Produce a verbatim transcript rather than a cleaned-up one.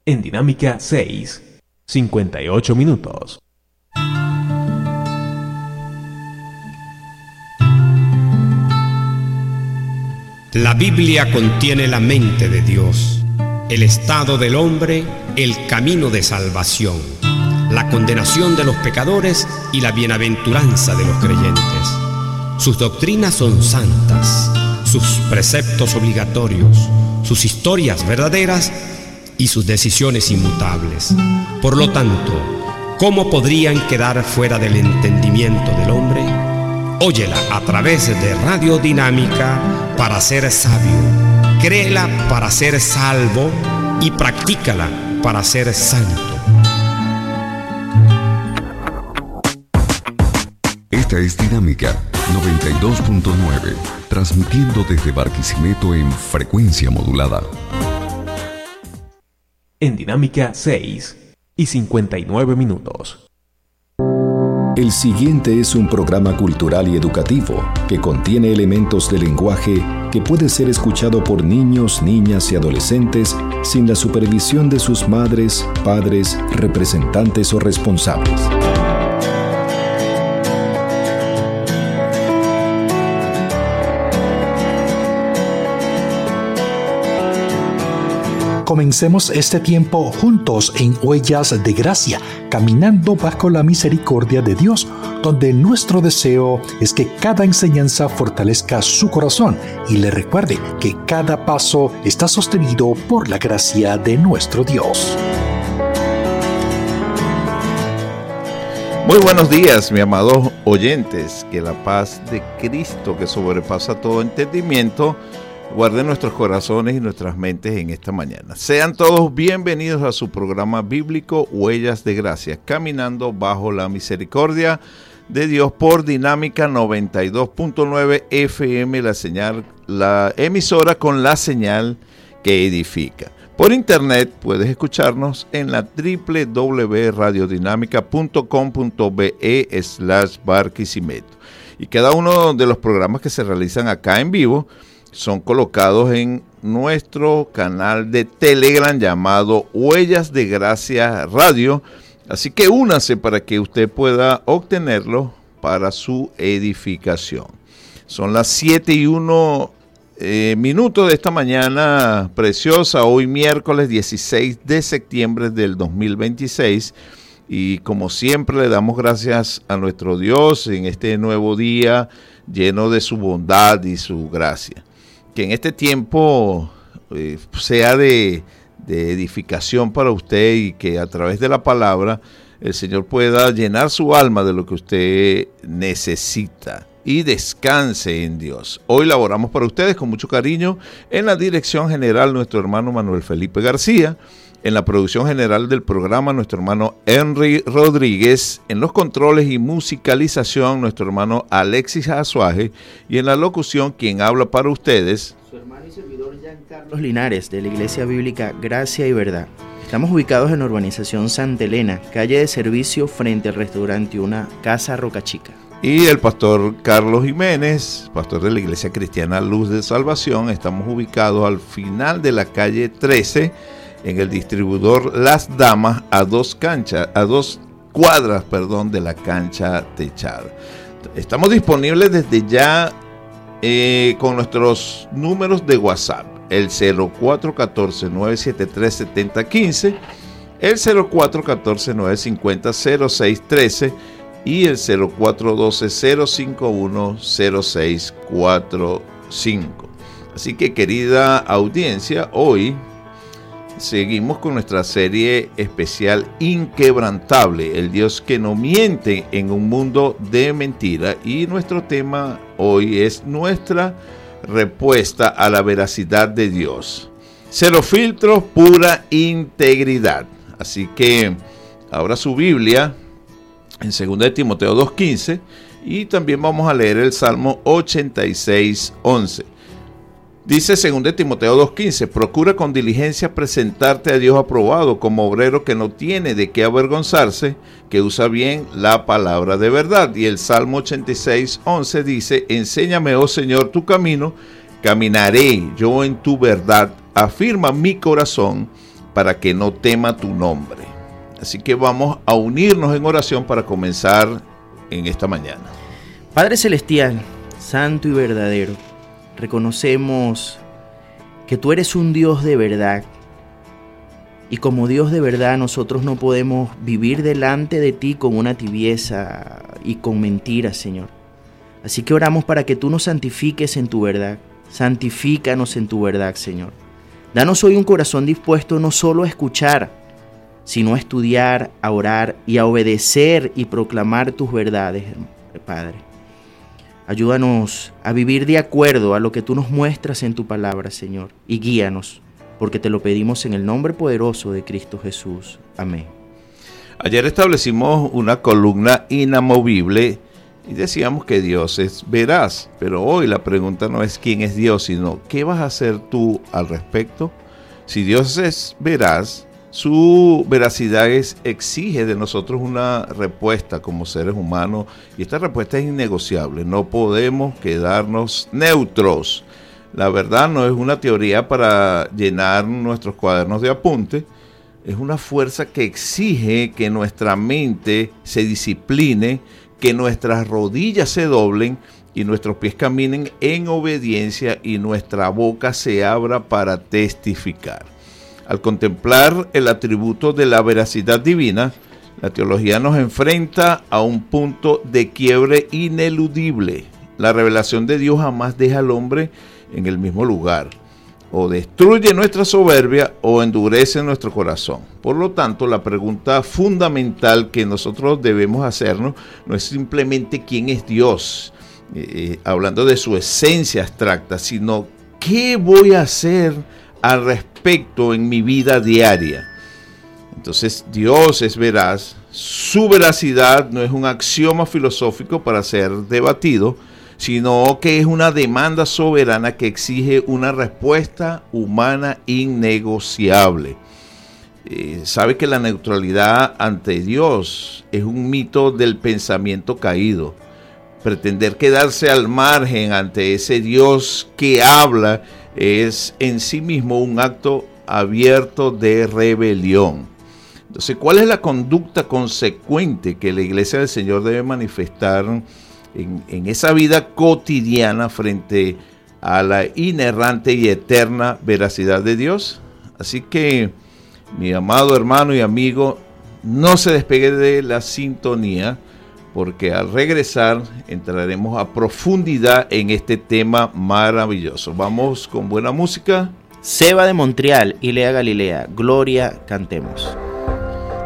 En Dinámica seis, cincuenta y ocho minutos. La Biblia contiene la mente de Dios, el estado del hombre, el camino de salvación, la condenación de los pecadores y la bienaventuranza de los creyentes. Sus doctrinas son santas, sus preceptos obligatorios, sus historias verdaderas y sus decisiones inmutables. Por lo tanto, ¿cómo podrían quedar fuera del entendimiento del hombre? Óyela a través de Radio Dinámica para ser sabio, créela para ser salvo y practícala para ser santo. Esta es Dinámica noventa y dos punto nueve, transmitiendo desde Barquisimeto en frecuencia modulada. En Dinámica seis y cincuenta y nueve minutos. El siguiente es un programa cultural y educativo que contiene elementos de lenguaje que puede ser escuchado por niños, niñas y adolescentes sin la supervisión de sus madres, padres, representantes o responsables. Comencemos este tiempo juntos en Huellas de Gracia, caminando bajo la misericordia de Dios, donde nuestro deseo es que cada enseñanza fortalezca su corazón y le recuerde que cada paso está sostenido por la gracia de nuestro Dios. Muy buenos días, mis amados oyentes. Que la paz de Cristo, que sobrepasa todo entendimiento, guarde nuestros corazones y nuestras mentes en esta mañana. Sean todos bienvenidos a su programa bíblico Huellas de Gracia, caminando bajo la misericordia de Dios por Dinámica noventa y dos punto nueve F M, la señal, la emisora con la señal que edifica. Por internet puedes escucharnos en la doble u doble u doble u punto radiodinámica punto com punto be slash Barquisimeto. Y cada uno de los programas que se realizan acá en vivo son colocados en nuestro canal de Telegram llamado Huellas de Gracia Radio. Así que únase para que usted pueda obtenerlo para su edificación. Son las siete y uno eh, minutos de esta mañana preciosa, hoy miércoles dieciséis de septiembre del dos mil veintiséis. Y como siempre le damos gracias a nuestro Dios en este nuevo día lleno de su bondad y su gracia. Que en este tiempo eh, sea de, de edificación para usted y que a través de la palabra el Señor pueda llenar su alma de lo que usted necesita y descanse en Dios. Hoy laboramos para ustedes con mucho cariño en la dirección general nuestro hermano Manuel Felipe García, en la producción general del programa nuestro hermano Henry Rodríguez, en los controles y musicalización nuestro hermano Alexis Azuaje y en la locución quien habla para ustedes, su hermano y servidor Giancarlos Linares de la Iglesia Bíblica Gracia y Verdad. Estamos ubicados en la urbanización Santa Elena, calle de servicio frente al restaurante Una Casa Roca Chica. Y el pastor Carlos Jiménez, pastor de la Iglesia Cristiana Luz de Salvación. Estamos ubicados al final de la calle trece, en el distribuidor Las Damas, a dos canchas, a dos cuadras, perdón, de la cancha techada. Estamos disponibles desde ya eh, con nuestros números de WhatsApp, el cero cuatro uno cuatro, nueve siete tres, siete cero uno cinco, el cero cuatro uno cuatro, nueve cinco cero, cero seis uno tres y el cero cuatro uno dos, cero cinco uno, cero seis cuatro cinco. Así que, querida audiencia, hoy seguimos con nuestra serie especial Inquebrantable, el Dios que no miente en un mundo de mentira, y nuestro tema hoy es nuestra respuesta a la veracidad de Dios. Cero filtros, pura integridad. Así que abra su Biblia en segunda de Timoteo dos quince y también vamos a leer el Salmo ochenta y seis once. Dice segunda de Timoteo dos quince, procura con diligencia presentarte a Dios aprobado como obrero que no tiene de qué avergonzarse, que usa bien la palabra de verdad. Y el Salmo ochenta y seis once dice, enséñame, oh Señor, tu camino, caminaré yo en tu verdad, afirma mi corazón, para que no tema tu nombre. Así que vamos a unirnos en oración para comenzar en esta mañana. Padre Celestial, santo y verdadero, reconocemos que tú eres un Dios de verdad. Y como Dios de verdad, nosotros no podemos vivir delante de ti con una tibieza y con mentiras, Señor. Así que oramos para que tú nos santifiques en tu verdad. Santifícanos en tu verdad, Señor. Danos hoy un corazón dispuesto no solo a escuchar, sino a estudiar, a orar y a obedecer y proclamar tus verdades, Padre. Ayúdanos a vivir de acuerdo a lo que tú nos muestras en tu palabra, Señor, y guíanos, porque te lo pedimos en el nombre poderoso de Cristo Jesús. Amén. Ayer establecimos una columna inamovible y decíamos que Dios es veraz, pero hoy la pregunta no es quién es Dios, sino ¿qué vas a hacer tú al respecto? Si Dios es veraz, su veracidad es, exige de nosotros una respuesta como seres humanos, y esta respuesta es innegociable. No podemos quedarnos neutros. La verdad no es una teoría para llenar nuestros cuadernos de apunte, es una fuerza que exige que nuestra mente se discipline, que nuestras rodillas se doblen y nuestros pies caminen en obediencia y nuestra boca se abra para testificar. Al contemplar el atributo de la veracidad divina, la teología nos enfrenta a un punto de quiebre ineludible. La revelación de Dios jamás deja al hombre en el mismo lugar. O destruye nuestra soberbia o endurece nuestro corazón. Por lo tanto, la pregunta fundamental que nosotros debemos hacernos no es simplemente quién es Dios, eh, hablando de su esencia abstracta, sino qué voy a hacer al respecto en mi vida diaria. Entonces, Dios es veraz. Su veracidad no es un axioma filosófico para ser debatido, sino que es una demanda soberana que exige una respuesta humana innegociable. Eh, sabe que la neutralidad ante Dios es un mito del pensamiento caído. Pretender quedarse al margen ante ese Dios que habla es en sí mismo un acto abierto de rebelión. Entonces, ¿cuál es la conducta consecuente que la Iglesia del Señor debe manifestar En, en esa vida cotidiana frente a la inerrante y eterna veracidad de Dios? Así que, mi amado hermano y amigo, no se despegue de la sintonía, porque al regresar entraremos a profundidad en este tema maravilloso. Vamos con buena música. Seba de Montreal y Lea Galilea, Gloria, cantemos.